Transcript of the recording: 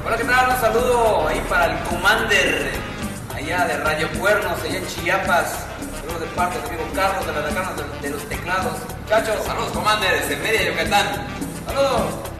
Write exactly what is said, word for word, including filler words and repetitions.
Hola, ¿qué tal? Un saludo ahí para el Commander, allá de Radio Cuernos, allá en Chiapas. Saludos de parte del amigo Carlos de las Lacanas de, de los Teclados. Muchachos, Saludos, Commander, desde Mérida, Yucatán. saludos.